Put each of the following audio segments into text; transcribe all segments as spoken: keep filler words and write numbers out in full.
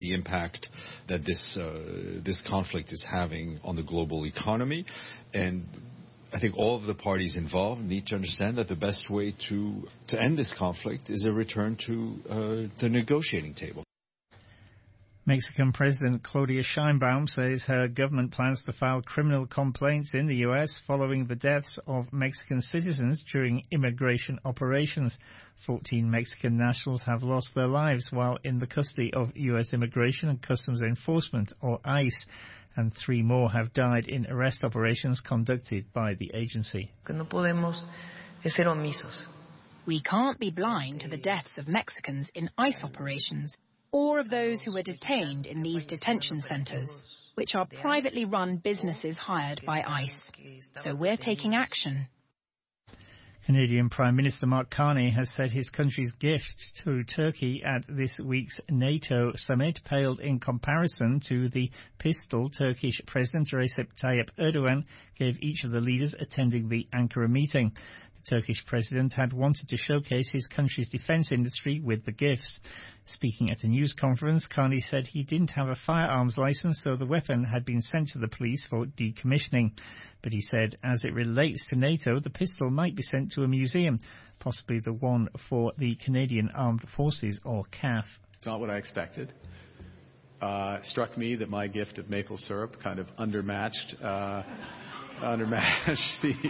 the impact that this uh, this conflict is having on the global economy. And I think all of the parties involved need to understand that the best way to, to end this conflict is a return to uh, the negotiating table. Mexican President Claudia Sheinbaum says her government plans to file criminal complaints in the U S following the deaths of Mexican citizens during immigration operations. Fourteen Mexican nationals have lost their lives while in the custody of U S Immigration and Customs Enforcement, or ICE, and three more have died in arrest operations conducted by the agency. We can't be blind to the deaths of Mexicans in ICE operations, or of those who were detained in these detention centres, which are privately run businesses hired by ICE. So we're taking action. Canadian Prime Minister Mark Carney has said his country's gift to Turkey at this week's NATO summit paled in comparison to the pistol Turkish President Recep Tayyip Erdogan gave each of the leaders attending the Ankara meeting. The Turkish president had wanted to showcase his country's defence industry with the gifts. Speaking at a news conference, Carney said he didn't have a firearms licence, so the weapon had been sent to the police for decommissioning. But he said, as it relates to NATO, the pistol might be sent to a museum, possibly the one for the Canadian Armed Forces, or C A F. It's not what I expected. Uh, it struck me that my gift of maple syrup kind of undermatched, uh, undermatched the...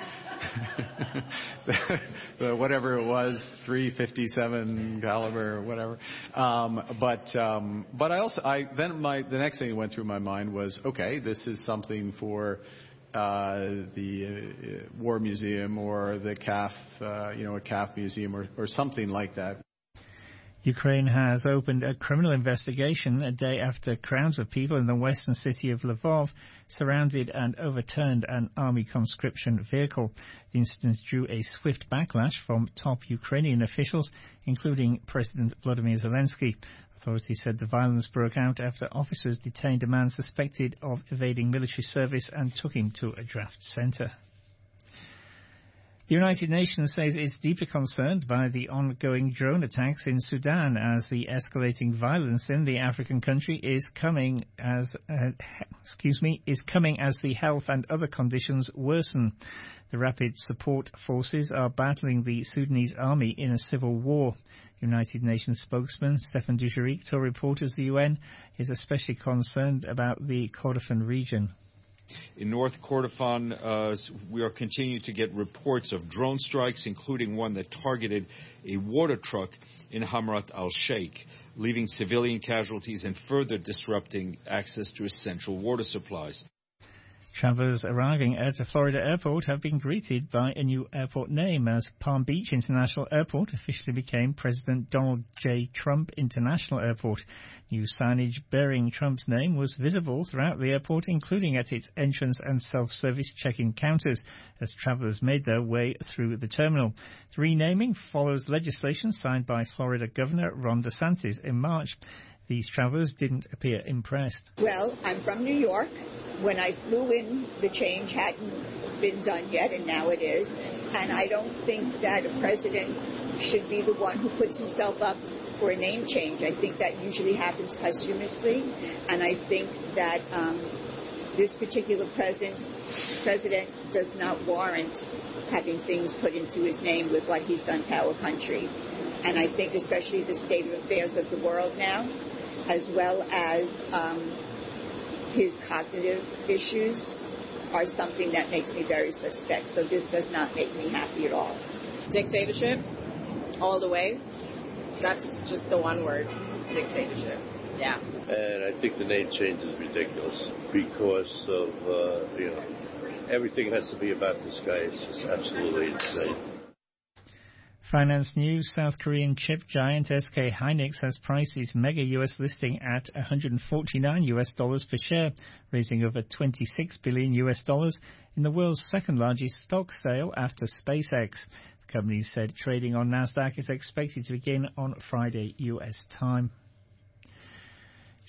the, the whatever it was, three fifty-seven caliber or whatever. Um, but um, but I also I then my the next thing that went through my mind was, okay, this is something for uh, the uh, War Museum or the C A F, uh, you know, a C A F museum or, or something like that. Ukraine has opened a criminal investigation a day after crowds of people in the western city of Lvov surrounded and overturned an army conscription vehicle. The incident drew a swift backlash from top Ukrainian officials, including President Volodymyr Zelensky. Authorities said the violence broke out after officers detained a man suspected of evading military service and took him to a draft centre. The United Nations says it's deeply concerned by the ongoing drone attacks in Sudan as the escalating violence in the African country is coming as uh, excuse me is coming as the health and other conditions worsen. The Rapid Support Forces are battling the Sudanese army in a civil war. United Nations spokesman Stefan Dujarric told reporters the U N is especially concerned about the Kordofan region. In North Kordofan, uh, we are continuing to get reports of drone strikes, including one that targeted a water truck in Hamrat al-Sheikh, leaving civilian casualties and further disrupting access to essential water supplies. Travellers arriving at a Florida airport have been greeted by a new airport name as Palm Beach International Airport officially became President Donald J. Trump International Airport. New signage bearing Trump's name was visible throughout the airport, including at its entrance and self-service check-in counters, as travellers made their way through the terminal. The renaming follows legislation signed by Florida Governor Ron DeSantis in March. These travellers didn't appear impressed. Well, I'm from New York. When I flew in, the change hadn't been done yet, and now it is. And I don't think that a president should be the one who puts himself up for a name change. I think that usually happens posthumously, and I think that um, this particular president, president does not warrant having things put into his name with what he's done to our country. And I think especially the state of affairs of the world now, as well as um, his cognitive issues, are something that makes me very suspect. So this does not make me happy at all. Dictatorship, all the way. That's just the one word, dictatorship. Yeah. And I think the name change is ridiculous because of, uh, you know, everything has to be about this guy. It's just absolutely insane. Finance news: South Korean chip giant S K Hynix has priced its mega U S listing at one hundred forty-nine U S dollars per share, raising over twenty-six billion U S dollars in the world's second largest stock sale after SpaceX. The company said trading on NASDAQ is expected to begin on Friday U S time.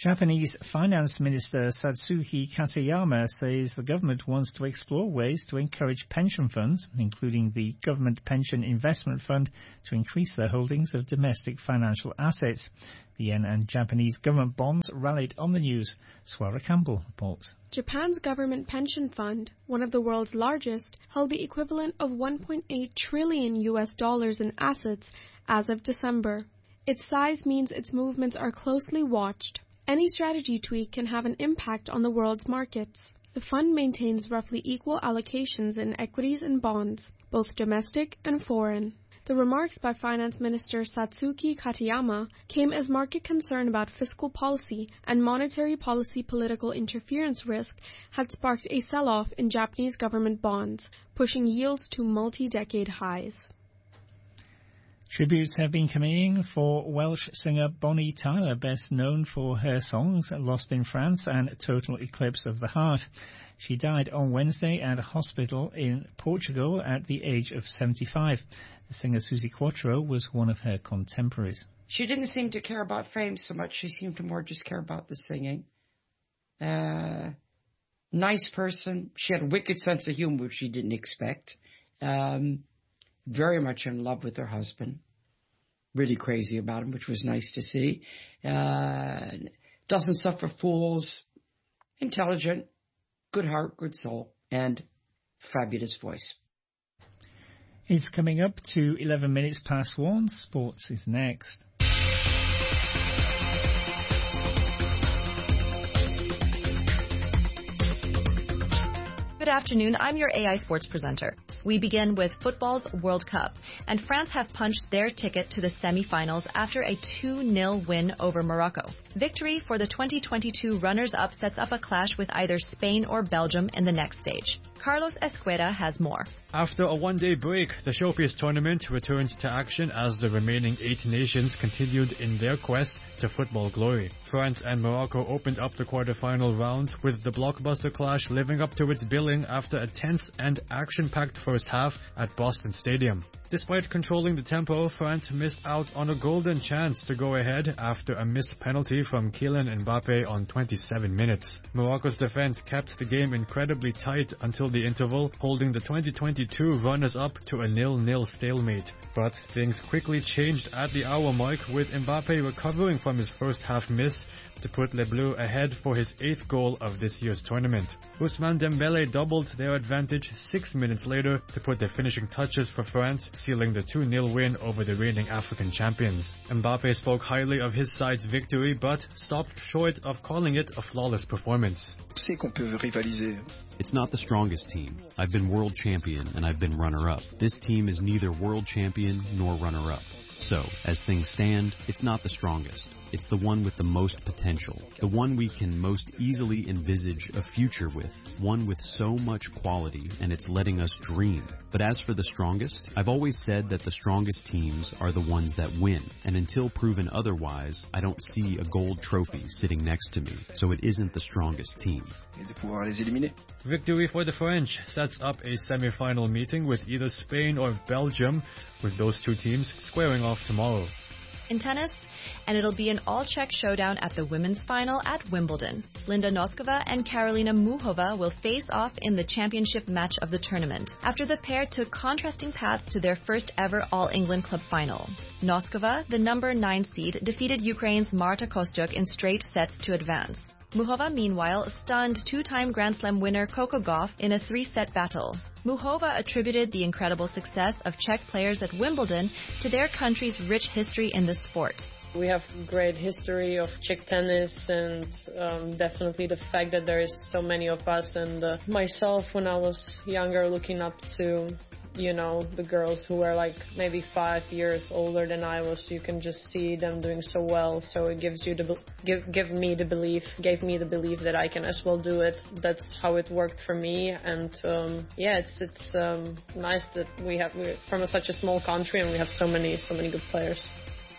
Japanese Finance Minister Satsuki Katayama says the government wants to explore ways to encourage pension funds, including the Government Pension Investment Fund, to increase their holdings of domestic financial assets. The yen and Japanese government bonds rallied on the news. Swara Campbell reports. Japan's government pension fund, one of the world's largest, held the equivalent of one point eight trillion U S dollars in assets as of December. Its size means its movements are closely watched. Any strategy tweak can have an impact on the world's markets. The fund maintains roughly equal allocations in equities and bonds, both domestic and foreign. The remarks by Finance Minister Satsuki Katayama came as market concern about fiscal policy and monetary policy political interference risk had sparked a sell-off in Japanese government bonds, pushing yields to multi-decade highs. Tributes have been coming for Welsh singer Bonnie Tyler, best known for her songs Lost in France and Total Eclipse of the Heart. She died on Wednesday at a hospital in Portugal at the age of seventy-five. The singer Susie Quattro was one of her contemporaries. She didn't seem to care about fame so much. She seemed to more just care about the singing. Uh, nice person. She had a wicked sense of humor, which she didn't expect. Um, very much in love with her husband. Really crazy about him, which was nice to see. Uh, doesn't suffer fools. Intelligent. Good heart, good soul. And fabulous voice. It's coming up to eleven minutes past one. Sports is next. Good afternoon, I'm your A I Sports presenter. We begin with football's World Cup, and France have punched their ticket to the semi-finals after a two nil win over Morocco. Victory for the twenty twenty-two runners-up sets up a clash with either Spain or Belgium in the next stage. Carlos Esqueda has more. After a one-day break, the Showpiece tournament returned to action as the remaining eight nations continued in their quest to football glory. France and Morocco opened up the quarter-final round, with the blockbuster clash living up to its billing after a tense and action-packed first half at Boston Stadium. Despite controlling the tempo, France missed out on a golden chance to go ahead after a missed penalty from Kylian Mbappe on twenty-seven minutes. Morocco's defense kept the game incredibly tight until the interval, holding the twenty twenty-two runners-up to a nil nil stalemate. But things quickly changed at the hour mark, with Mbappe recovering from his first half miss to put Les Bleus ahead for his eighth goal of this year's tournament. Ousmane Dembele doubled their advantage six minutes later to put the finishing touches for France, sealing the two nil win over the reigning African champions. Mbappe spoke highly of his side's victory, but stopped short of calling it a flawless performance. It's not the strongest team. I've been world champion and I've been runner-up. This team is neither world champion nor runner-up. So, as things stand, it's not the strongest. It's the one with the most potential. The one we can most easily envisage a future with. One with so much quality, and it's letting us dream. But as for the strongest, I've always said that the strongest teams are the ones that win. And until proven otherwise, I don't see a gold trophy sitting next to me. So it isn't the strongest team. Victory for the French sets up a semi-final meeting with either Spain or Belgium, with those two teams squaring off tomorrow. In tennis, and it'll be an all-Czech showdown at the women's final at Wimbledon. Linda Noskova and Karolina Muchova will face off in the championship match of the tournament, after the pair took contrasting paths to their first ever All-England Club final. Noskova, the number nine seed, defeated Ukraine's Marta Kostyuk in straight sets to advance. Muchova, meanwhile, stunned two-time Grand Slam winner Coco Gauff in a three-set battle. Muchova attributed the incredible success of Czech players at Wimbledon to their country's rich history in the sport. We have great history of Czech tennis, and um, definitely the fact that there is so many of us, and uh, myself when I was younger looking up to, you know, the girls who were like maybe five years older than I was. You can just see them doing so well, so it gives you the give give me the belief gave me the belief that I can as well do it. That's how it worked for me, and um, yeah, it's it's um, nice that we have we're from a, such a small country and we have so many so many good players.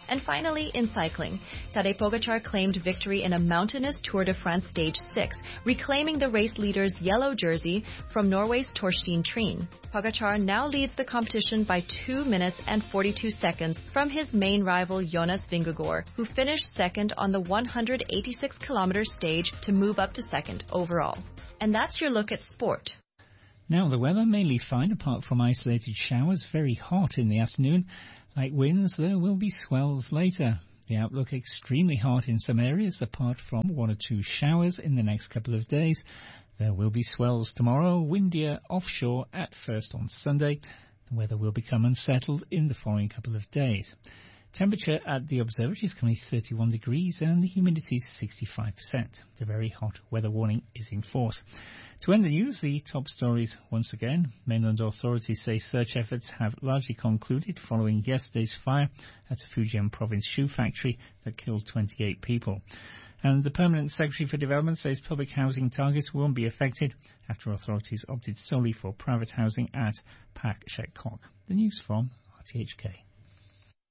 And finally, in cycling, Tadej Pogačar claimed victory in a mountainous Tour de France Stage six, reclaiming the race leader's yellow jersey from Norway's Torstein Trine. Pogačar now leads the competition by two minutes and forty-two seconds from his main rival Jonas Vingegaard, who finished second on the one hundred eighty-six kilometer stage to move up to second overall. And that's your look at sport. Now the weather mainly fine apart from isolated showers, very hot in the afternoon. Light winds, there will be swells later. The outlook extremely hot in some areas apart from one or two showers in the next couple of days. There will be swells tomorrow, windier offshore at first on Sunday. The weather will become unsettled in the following couple of days. Temperature at the observatory is currently thirty-one degrees and the humidity is sixty-five percent. The very hot weather warning is in force. To end the news, the top stories once again. Mainland authorities say search efforts have largely concluded following yesterday's fire at a Fujian province shoe factory that killed twenty-eight people. And the Permanent Secretary for Development says public housing targets won't be affected after authorities opted solely for private housing at Pak Shek Kok. The news from R T H K.